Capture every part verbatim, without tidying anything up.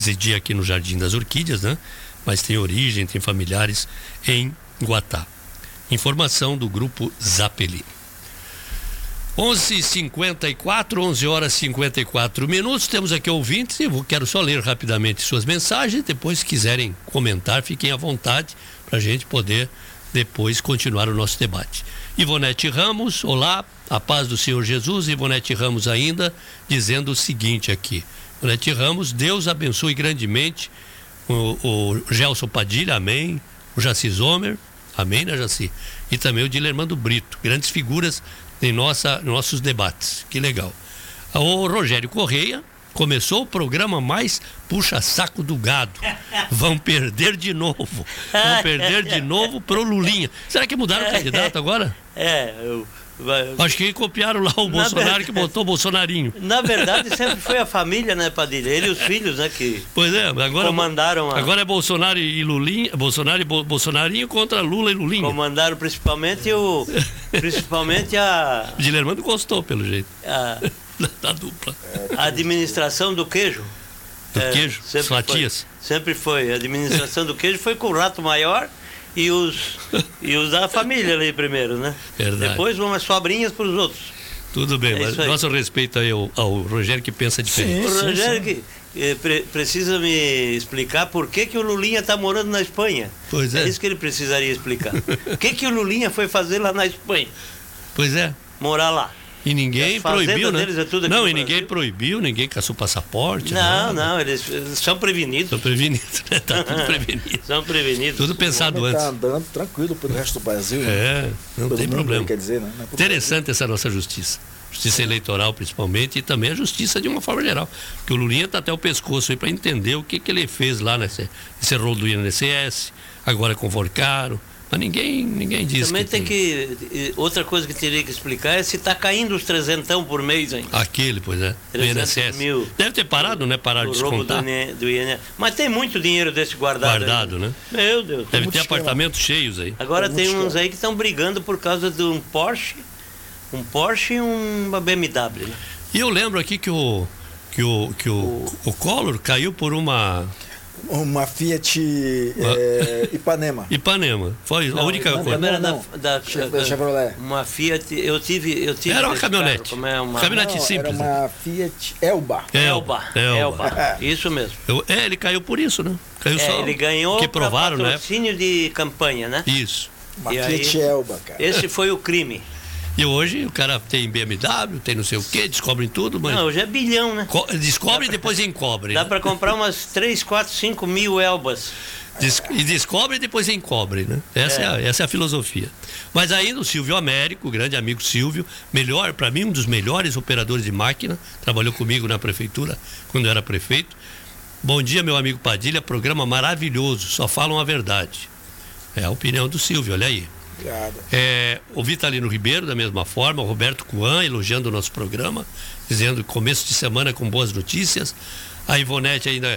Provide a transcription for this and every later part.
residia aqui no Jardim das Orquídeas, né? Mas tem origem, tem familiares em Guatá. Informação do grupo Zapelli. onze e cinquenta e quatro, onze horas e cinquenta e quatro minutos. Temos aqui ouvintes e eu quero só ler rapidamente suas mensagens. Depois, se quiserem comentar, fiquem à vontade para a gente poder depois continuar o nosso debate. Ivonete Ramos, olá, a paz do Senhor Jesus. Ivonete Ramos ainda dizendo o seguinte aqui. Ivonete Ramos, Deus abençoe grandemente o, o Gelson Padilha, amém. O Jaci Zomer, amém, né, Jaci? E também o Dilermando Brito, grandes figuras em nossa, nossos debates, que legal. O Rogério Correia começou o programa mais puxa-saco do gado. Vão perder de novo. Vão perder de novo pro Lulinha. Será que mudaram o candidato agora? É, eu... Acho que copiaram lá o na Bolsonaro verdade, que botou o Bolsonarinho. Na verdade, sempre foi a família, né, Padilha? Ele e os filhos, né, que pois é, agora, comandaram a... Agora é Bolsonaro e Lulinha, Bolsonaro e Bo, Bolsonarinho contra Lula e Lulinha. Comandaram principalmente o... principalmente a... O Dilermando gostou, pelo jeito. A... da dupla. A administração do queijo. Do é, queijo? Fatias? Foi, sempre foi. A administração do queijo foi com o Rato Maior e os, e os da família ali primeiro, né? Verdade. Depois umas sobrinhas para os outros. Tudo bem, é mas nosso respeito aí ao, ao Rogério que pensa diferente. Sim, o Rogério sim, sim. que eh, pre, precisa me explicar por que, que o Lulinha está morando na Espanha. Pois é. É isso que ele precisaria explicar. O que, que o Lulinha foi fazer lá na Espanha? Pois é. Morar lá. E ninguém proibiu, né? É tudo não, e ninguém proibiu, ninguém caçou passaporte. Não, não, eles, eles são prevenidos. São prevenidos, né? Tá tudo prevenido. São prevenidos. Tudo pensado antes. Tá andando tranquilo pelo resto do Brasil. É, né? não Pelo tem mundo, problema. Quer dizer, né? Interessante essa nossa justiça. Justiça eleitoral, principalmente, e também a justiça de uma forma geral. Porque o Lulinha tá até o pescoço aí para entender o que, que ele fez lá nesse, nesse rolo do I N S S, agora convocaram. Mas ninguém, ninguém diz. Também que tem, tem que... Outra coisa que teria que explicar é se está caindo os trezentão por mês, hein? Aquele, pois é. Do I N S S. Mil. Deve ter parado, né? Parar de descontar. Do, do I N S S. Mas tem muito dinheiro desse guardado. Guardado, aí, né? Meu Deus. Deve ter apartamentos cheios aí. Agora tem, tem uns aí que estão brigando por causa de um Porsche, um Porsche e uma B M W, né? E eu lembro aqui que o, que o, que o, o, o Collor caiu por uma... Uma Fiat é, Ipanema. Ipanema. Foi não, a única não, coisa. Não, não, não. Da, da, da Chevrolet. Uma Fiat, eu tive... Eu tive era uma caminhonete. Carro, como é uma... Caminhonete não, simples. Era uma Fiat Elba. Elba. Elba. Elba. Elba. Isso mesmo. Eu, é, ele caiu por isso, né? Caiu é, só. Ele ganhou que provaram, né? patrocínio de campanha, né? Isso. Uma e Fiat aí, Elba, cara. Esse foi o crime. E hoje o cara tem B M W, tem não sei o quê, descobrem tudo, mas... Não, hoje é bilhão, né? Descobre e depois encobre. Dá né? para comprar umas três, quatro, cinco mil Elbas. Des... E descobre e depois encobre, né? Essa é. É a, essa é a filosofia. Mas ainda o Silvio Américo, o grande amigo Silvio, melhor, para mim, um dos melhores operadores de máquina, trabalhou comigo na prefeitura, quando eu era prefeito. Bom dia, meu amigo Padilha, programa maravilhoso, só falam a verdade. É a opinião do Silvio, olha aí. É, o Vitalino Ribeiro, da mesma forma, o Roberto Cuan elogiando o nosso programa, dizendo começo de semana com boas notícias. A Ivonete ainda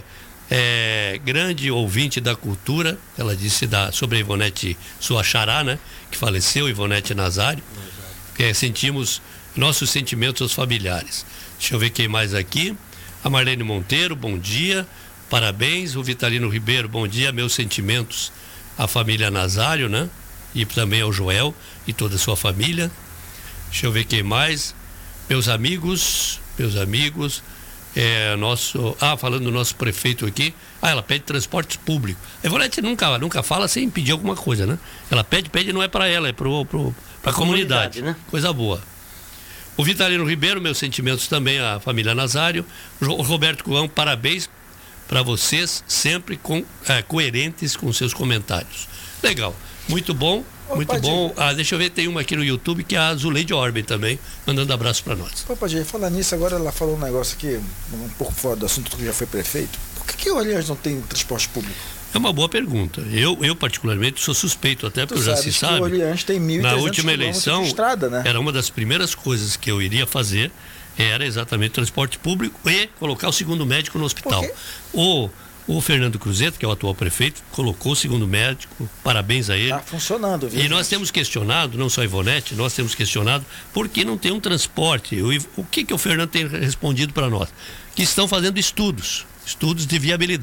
é grande ouvinte da cultura, ela disse da, sobre a Ivonete, sua xará, né, que faleceu, Ivonete Nazário. É, sentimos nossos sentimentos aos familiares. Deixa eu ver quem mais aqui. A Marlene Monteiro, bom dia, parabéns. O Vitalino Ribeiro, bom dia, meus sentimentos à família Nazário, né? E também ao Joel e toda a sua família. Deixa eu ver quem mais. Meus amigos, meus amigos, é, nosso, ah, falando do nosso prefeito aqui, ah, ela pede transportes públicos. A Ivonete nunca, nunca fala sem pedir alguma coisa, né? Ela pede, pede não é para ela, é para a comunidade, né? Coisa boa. O Vitalino Ribeiro, meus sentimentos também à família Nazário. O Roberto Coão, parabéns para vocês, sempre com, é, coerentes com seus comentários. Legal. Muito bom, Ô, muito Padilha. bom. Ah, deixa eu ver, tem uma aqui no YouTube que é a Zuleide Orben também, mandando abraço para nós. Pô, Padilha, falar nisso, agora ela falou um negócio aqui, um pouco fora do assunto, que já foi prefeito. Por que, que o Aliás não tem transporte público? É uma boa pergunta. Eu, eu particularmente, sou suspeito, até porque já se sabe. O Aliás tem mil e trezentos na última eleição, de estrada, né? Era uma das primeiras coisas que eu iria fazer, era exatamente transporte público e colocar o segundo médico no hospital. O O Fernando Cruzeto, que é o atual prefeito, colocou o segundo médico, parabéns a ele. Está funcionando, viu? E nós temos questionado, não só a Ivonete, nós temos questionado por que não tem um transporte. O, o que, que o Fernando tem respondido para nós? Que estão fazendo estudos. estudos de viabilidade.